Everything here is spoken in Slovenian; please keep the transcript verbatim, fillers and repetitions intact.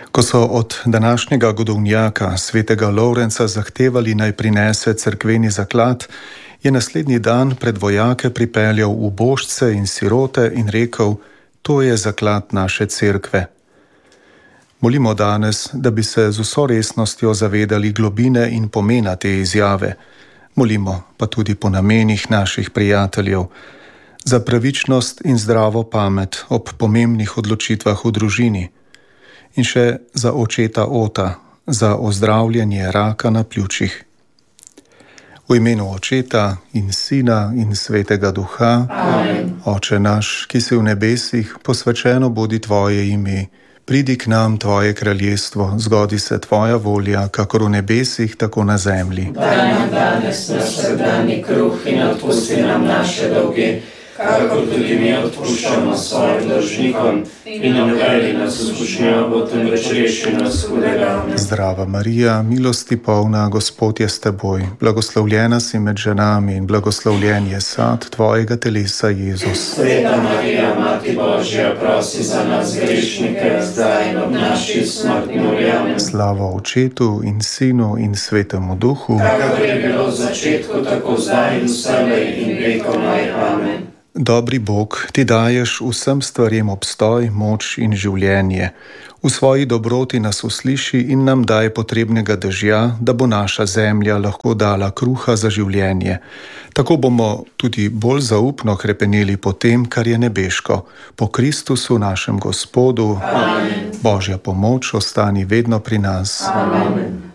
Ko so od današnjega godovnjaka, svetega Lovrenca, zahtevali naj prinese cerkveni zaklad, je naslednji dan pred vojake pripeljal ubožce in sirote in rekel: to je zaklad naše cerkve. Molimo danes, da bi se z vso resnostjo zavedali globine in pomena te izjave. Molimo pa tudi po namenih naših prijateljev, za pravičnost in zdravo pamet ob pomembnih odločitvah v družini in še za očeta Ota, za ozdravljanje raka na pljučih. V imenu Očeta in Sina in Svetega Duha. Amen. Oče naš, ki si v nebesih, posvečeno bodi tvoje ime. Pridi k nam tvoje kraljestvo, zgodi se tvoja volja, kakor v nebesih, tako na zemlji. Daj nam danes naš vsakdanji kruh in odpusti nam naše dolge, kakor tudi mi odpuščamo svojim dolžnikom, in ne uvedi nas v skušnjavo, temveč reši nas hudega. Zdrava Marija, milosti polna, Gospod je s teboj, blagoslovljena si med ženami in blagoslovljen je sad tvojega telesa, Jezus. Sveta Marija, Mati Božja, prosi za nas grešnike, zdaj in ob naši smrtni uri. Amen. Slava Očetu in Sinu in Svetemu Duhu, kakor je bilo v začetku, tako zdaj in vselej in vekomaj. Amen. Dobri Bog, ti daješ vsem stvarem obstoj, moč in življenje. V svoji dobroti nas usliši in nam daj potrebnega dežja, da bo naša zemlja lahko dala kruha za življenje. Tako bomo tudi bolj zaupno hrepeneli po tem, kar je nebeško. Po Kristusu, našem Gospodu. Amen. Božja pomoč ostani vedno pri nas. Amen.